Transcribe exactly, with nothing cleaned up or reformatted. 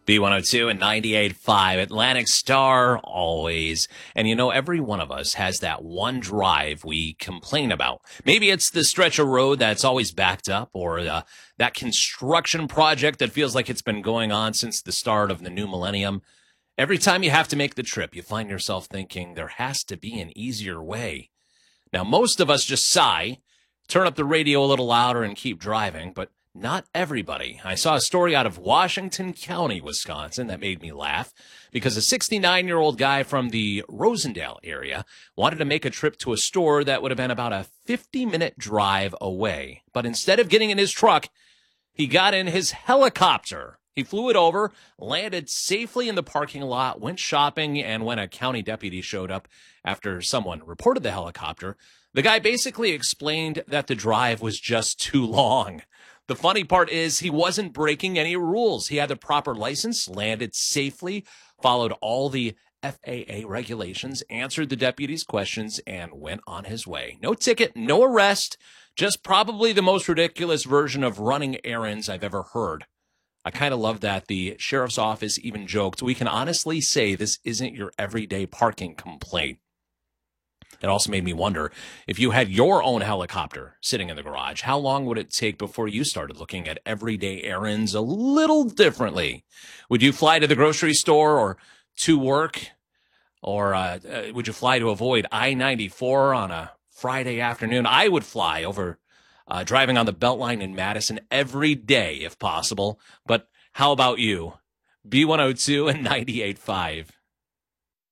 B one oh two and ninety-eight point five, Atlantic Star, always. And you know, every one of us has that one drive we complain about. Maybe it's the stretch of road that's always backed up, or uh, that construction project that feels like it's been going on since the start of the new millennium. Every time you have to make the trip, you find yourself thinking there has to be an easier way. Now, most of us just sigh, turn up the radio a little louder, and keep driving, but not everybody. I saw a story out of Washington County, Wisconsin, that made me laugh because a sixty-nine-year-old guy from the Rosendale area wanted to make a trip to a store that would have been about a fifty-minute drive away. But instead of getting in his truck, he got in his helicopter. He flew it over, landed safely in the parking lot, went shopping, and when a county deputy showed up after someone reported the helicopter, the guy basically explained that the drive was just too long. The funny part is he wasn't breaking any rules. He had the proper license, landed safely, followed all the F A A regulations, answered the deputy's questions, and went on his way. No ticket, no arrest, just probably the most ridiculous version of running errands I've ever heard. I kind of love that the sheriff's office even joked, we can honestly say this isn't your everyday parking complaint. It also made me wonder, if you had your own helicopter sitting in the garage, how long would it take before you started looking at everyday errands a little differently? Would you fly to the grocery store or to work? Or uh, uh, would you fly to avoid I ninety-four on a Friday afternoon? I would fly over uh, driving on the Beltline in Madison every day if possible. But how about you? B one oh two and ninety-eight point five.